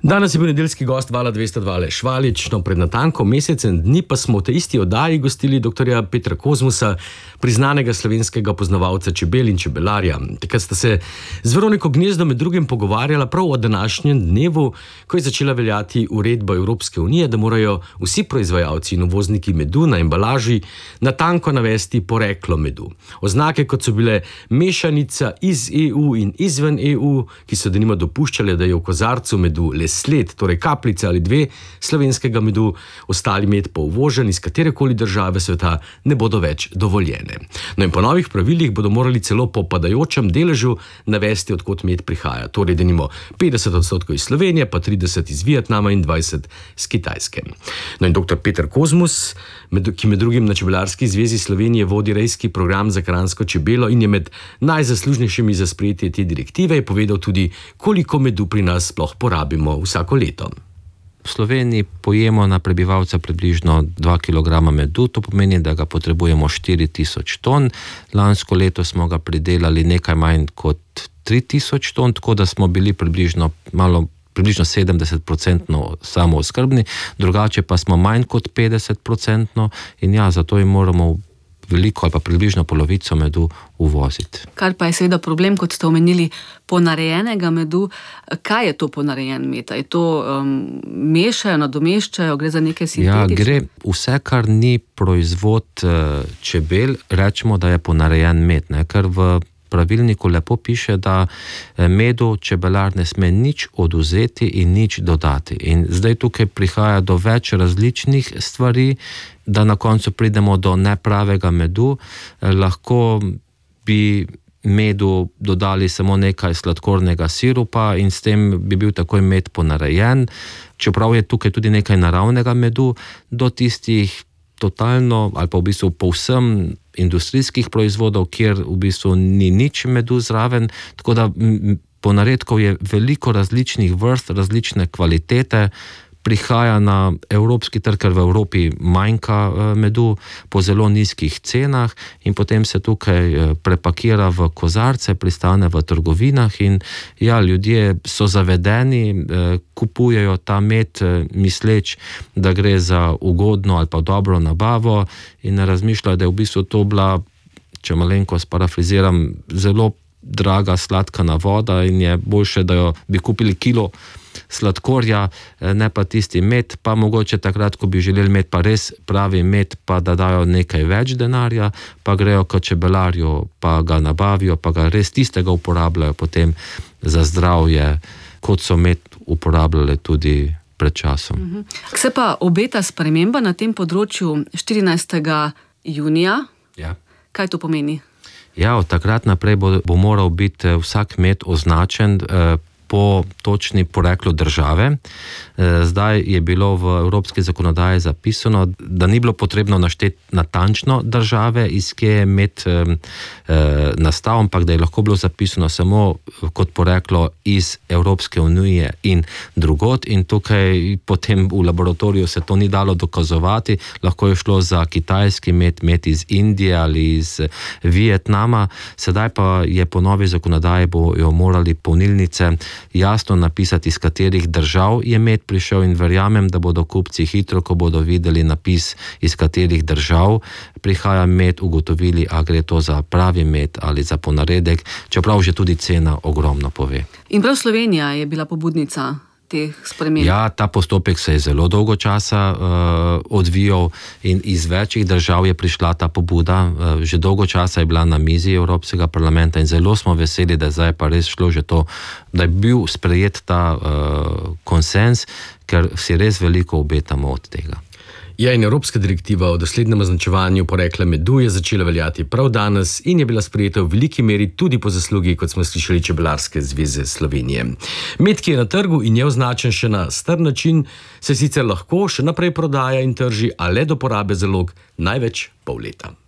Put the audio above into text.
Danes je bil nedeljski gost Vala 202 Aleš Švalič, pred natanko mesecem dni pa smo v tej isti oddaji gostili dr. Petra Kozmusa, priznanega slovenskega poznavalca čebel in čebelarja. Takrat sta se z Veroniko Gnezdo med drugim pogovarjala prav o današnjem dnevu, ko je začela veljati uredba Evropske unije, da morajo vsi proizvajalci in uvozniki medu na embalaži natanko navesti poreklo medu. Oznake, kot so bile mešanica iz EU in izven EU, ki so denimo dopuščale, da je v kozarcu medu le sled, torej kapljica ali dve slovenskega medu, ostali med pa uvožen iz katerekoli države sveta, ne bodo več dovoljene. No in po novih pravilih bodo morali celo po padajočem deležu navesti, odkot med prihaja. Torej denimo 50% iz Slovenije, pa 30% iz Vietnama in 20% iz Kitajske. No in dr. Peter Kozmus, ki med drugim na Čebelarski zvezi Slovenije vodi rejski program za kranjsko čebelo in je med najzaslužnejšimi za sprejetje te direktive, je povedal tudi, koliko medu pri nas sploh porabimo vsako leto. V Sloveniji pojemo na prebivalca približno 2 kg medu, to pomeni, da ga potrebujemo 4000 ton. Lansko leto smo ga pridelali nekaj manj kot 3000 ton, tako da smo bili približno 70% samooskrbni, drugače pa smo manj kot 50% in zato jim moramo veliko ali pa približno polovico medu uvoziti. Kar pa je seveda problem, kot ste omenili, ponarejenega medu. Kaj je to ponarejen med? Je to mešajo, nadomeščajo, gre za neke sintetične? Ja, gre vse, kar ni proizvod čebel, rečemo, da je ponarejen med, ker v pravilniku lepo piše, da medu čebelar ne sme nič odvzeti in nič dodati. In zdaj tukaj prihaja do več različnih stvari, da na koncu pridemo do nepravega medu. Lahko bi medu dodali samo nekaj sladkornega sirupa in s tem bi bil takoj med ponarejen. Čeprav je tukaj tudi nekaj naravnega medu, do tistih totalno ali pa v bistvu povsem industrijskih proizvodov, kjer v bistvu ni nič medu zraven, tako da ponaredkov je veliko različnih vrst, različne kvalitete, prihaja na evropski trg, ker v Evropi manjka medu po zelo nizkih cenah in potem se tukaj prepakira v kozarce, pristane v trgovinah in ljudje so zavedeni, kupujejo ta med, misleč, da gre za ugodno ali pa dobro nabavo in razmišljajo, da je v bistvu to bila, če malenkost parafraziram, zelo draga sladkana voda in je boljše, da jo bi kupili kilo sladkorja, ne pa tisti med, pa mogoče takrat, ko bi želeli imeti pa res pravi med, pa da dajo nekaj več denarja, pa grejo k čebelarju, pa ga nabavijo, pa ga res tistega uporabljajo potem za zdravje, kot so med uporabljali tudi pred časom. Se pa obeta sprememba na tem področju 14. junija. Ja. Kaj to pomeni? Ja, od takrat naprej bo moral biti vsak med označen po točni poreklu države. Zdaj je bilo v evropski zakonodaji zapisano, da ni bilo potrebno našteti natančno države, iz kje je med nastal, ampak da je lahko bilo zapisano samo kot poreklo iz Evropske unije in drugod. In tukaj potem v laboratoriju se to ni dalo dokazovati, lahko je šlo za kitajski med iz Indije ali iz Vietnama. Sedaj pa je po novi zakonodaji bojo morali polnilnice jasno napisati, iz katerih držav je med prišel in verjamem, da bodo kupci hitro, ko bodo videli napis, iz katerih držav prihaja med, ugotovili, a gre to za pravi med ali za ponaredek, čeprav že tudi cena ogromno pove. In prav Slovenija je bila pobudnica teh sprememb. Ja, ta postopek se je zelo dolgo časa odvijal in iz večjih držav je prišla ta pobuda. Že dolgo časa je bila na mizi Evropskega parlamenta in zelo smo veseli, da je zdaj pa res šlo že to, da je bil sprejet ta konsens, ker si res veliko obetamo od tega. Ja, in Evropska direktiva o doslednem označevanju porekla medu je začela veljati prav danes in je bila sprejeta v veliki meri tudi po zaslugi, kot smo slišali, Čebelarske zveze Slovenije. Med, ki je na trgu in je označen še na star način, se sicer lahko še naprej prodaja in trži, a le do porabe zalog največ pol leta.